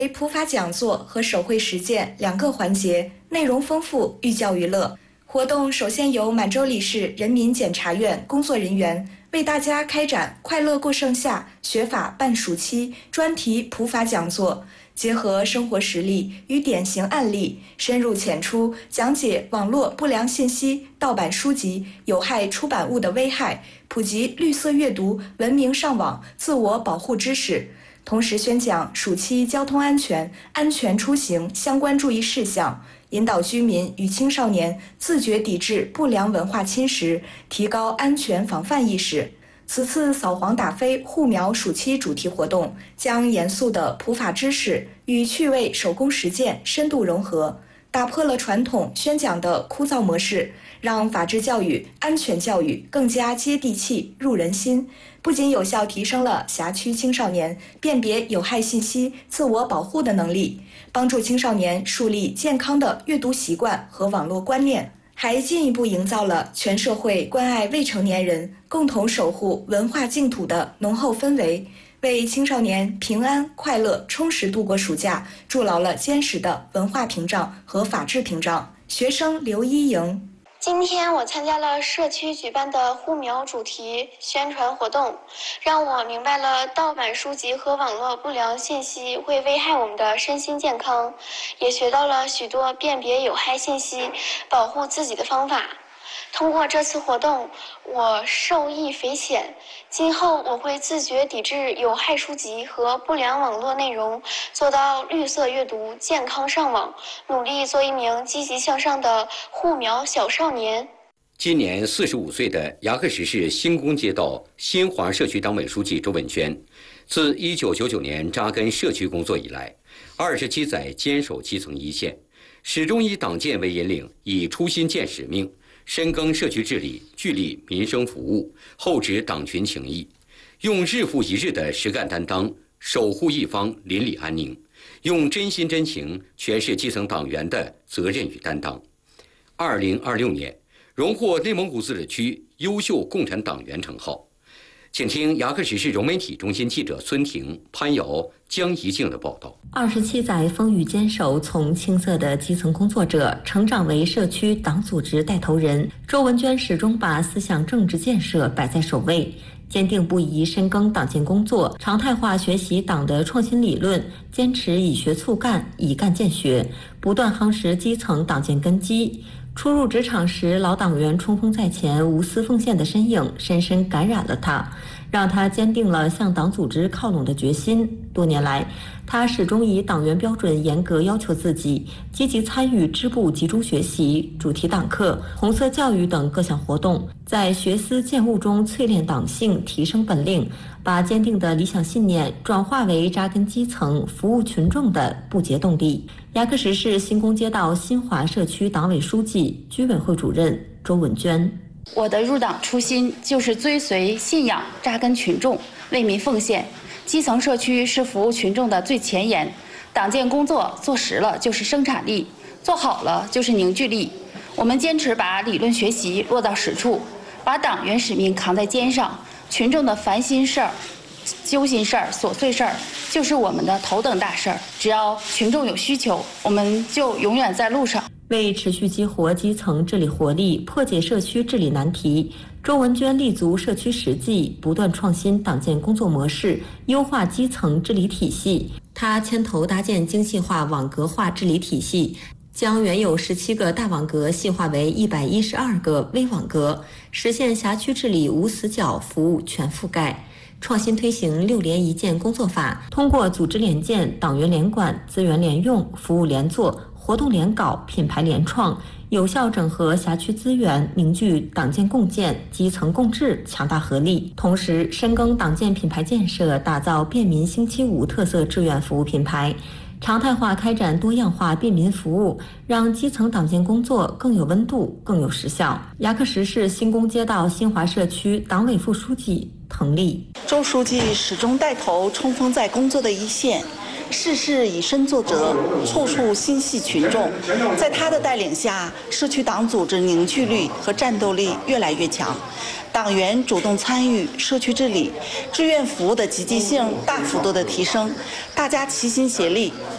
为普法讲座和手绘实践2个环节，内容丰富，寓教于乐。活动首先由满洲里市人民检察院工作人员为大家开展快乐过盛夏，学法办暑期专题普法讲座，结合生活实例与典型案例，深入浅出讲解网络不良信息、盗版书籍、有害出版物的危害，普及绿色阅读、文明上网、自我保护知识。同时宣讲暑期交通安全、安全出行相关注意事项，引导居民与青少年自觉抵制不良文化侵蚀，提高安全防范意识。此次扫黄打非护苗暑期主题活动将严肃的普法知识与趣味手工实践深度融合，打破了传统宣讲的枯燥模式，让法治教育、安全教育更加接地气、入人心。不仅有效提升了辖区青少年辨别有害信息、自我保护的能力，帮助青少年树立健康的阅读习惯和网络观念，还进一步营造了全社会关爱未成年人、共同守护文化净土的浓厚氛围，为青少年平安、快乐、充实度过暑假筑牢了坚实的文化屏障和法治屏障。学生刘一莹。 今天我参加了社区举办的护苗主题宣传活动，让我明白了盗版书籍和网络不良信息会危害我们的身心健康，也学到了许多辨别有害信息、保护自己的方法。通过这次活动，我受益匪浅。今后我会自觉抵制有害书籍和不良网络内容，做到绿色阅读、健康上网，努力做一名积极向上的护苗小少年。 今年45岁的牙克石市新宫街道新华社区党委书记周文娟，自1999年扎根社区工作以来，27载坚守基层一线，始终以党建为引领，以初心见使命，深耕社区治理，聚力民生服务，厚植党群情谊，用日复一日的实干担当守护一方邻里安宁，用真心真情诠释基层党员的责任与担当。2026年荣获内蒙古自治区优秀共产党员称号。请听牙克石市融媒体中心记者孙婷、潘瑶、江怡静的报道。 27载风雨坚守，从青涩的基层工作者成长为社区党组织带头人，周文娟始终把思想政治建设摆在首位，坚定不移深耕党建工作，常态化学习党的创新理论，坚持以学促干、以干建学，不断夯实基层党建根基。初入职场时，老党员冲锋在前、无私奉献的身影深深感染了他，让他坚定了向党组织靠拢的决心。多年来，他始终以党员标准严格要求自己，积极参与支部集中学习、主题党课、红色教育等各项活动，在学思践悟中淬炼党性，提升本领，把坚定的理想信念转化为扎根基层、服务群众的不竭动力。牙克石市新宫街道新华社区党委书记、居委会主任周文娟。 我的入党初心就是追随信仰，扎根群众，为民奉献。基层社区是服务群众的最前沿，党建工作做实了就是生产力，做好了就是凝聚力。我们坚持把理论学习落到实处，把党员使命扛在肩上，群众的烦心事儿、揪心事儿、琐碎事儿就是我们的头等大事儿。只要群众有需求，我们就永远在路上。 为持续激活基层治理活力，破解社区治理难题，周文娟立足社区实际，不断创新党建工作模式，优化基层治理体系。她牵头搭建精细化网格化治理体系，将原有17个大网格细化为112个微网格，实现辖区治理无死角，服务全覆盖。创新推行6联1建工作法，通过组织联建、党员联管、资源联用、服务联做、活动联搞、品牌联创，有效整合辖区资源，凝聚党建共建、基层共治强大合力。同时，深耕党建品牌建设，打造便民星期五特色志愿服务品牌，常态化开展多样化便民服务，让基层党建工作更有温度、更有实效。牙克石市新宫街道新华社区党委副书记滕丽。 周书记始终带头冲锋在工作的一线，事事以身作则，处处心系群众。在他的带领下，社区党组织凝聚力和战斗力越来越强，党员主动参与社区治理，志愿服务的积极性大幅度的提升，大家齐心协力，